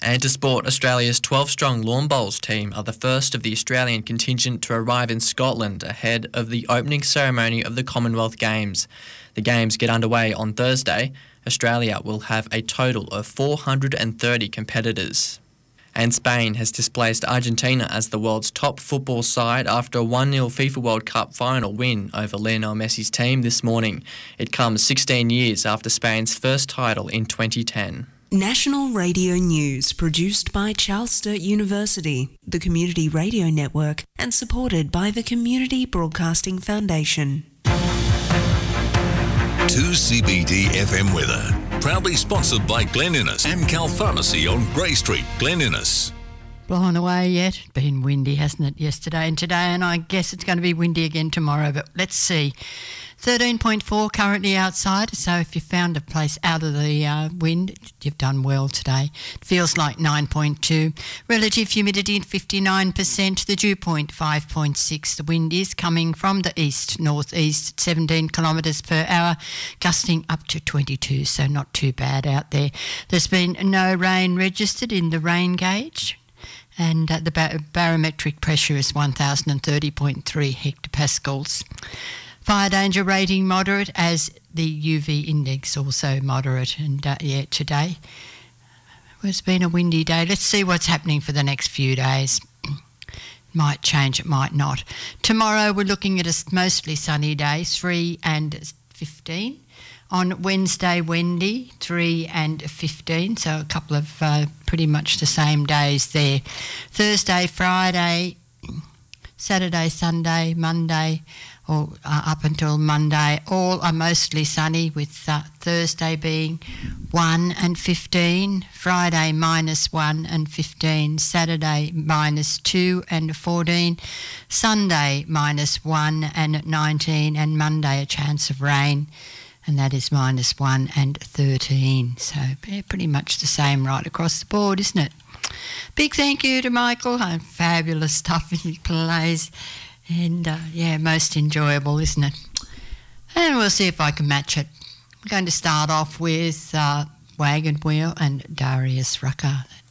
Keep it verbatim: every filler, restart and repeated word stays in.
And to sport, Australia's twelve-strong lawn bowls team are the first of the Australian contingent to arrive in Scotland ahead of the opening ceremony of the Commonwealth Games. The Games get underway on Thursday. Australia will have a total of four hundred thirty competitors. And Spain has displaced Argentina as the world's top football side after a one nil FIFA World Cup final win over Lionel Messi's team this morning. It comes sixteen years after Spain's first title in twenty ten. National Radio News, produced by Charles Sturt University, the Community Radio Network, and supported by the Community Broadcasting Foundation. two C B D F M weather. Proudly sponsored by Glen Innes and Cal Pharmacy on Grey Street, Glen Innes. Blowing away yet. It's been windy, hasn't it, yesterday and today, and I guess it's going to be windy again tomorrow, but let's see. thirteen point four currently outside, so if you found a place out of the uh, wind, you've done well today. It feels like nine point two. Relative humidity fifty-nine percent, the dew point five point six. The wind is coming from the east-northeast at seventeen kilometres per hour, gusting up to twenty-two, so not too bad out there. There's been no rain registered in the rain gauge, and uh, the bar- barometric pressure is one thousand thirty point three hectopascals. Fire danger rating moderate, as the U V index also moderate. And uh, yeah, today it's been a windy day. Let's see what's happening for the next few days. Might change, it might not. Tomorrow we're looking at a mostly sunny day, three and fifteen. On Wednesday, windy, three and fifteen, so a couple of uh, pretty much the same days there. Thursday, Friday, Saturday, Sunday, Monday, or uh, up until Monday, all are mostly sunny, with uh, Thursday being one and fifteen, Friday minus one and fifteen, Saturday minus two and fourteen, Sunday minus one and nineteen, and Monday a chance of rain, and that is minus one and thirteen. So yeah, pretty much the same right across the board, isn't it? Big thank you to Michael. Uh, fabulous stuff he plays. And, uh, yeah, most enjoyable, isn't it? And we'll see if I can match it. I'm going to start off with uh, Wagon Wheel and Darius Rucker.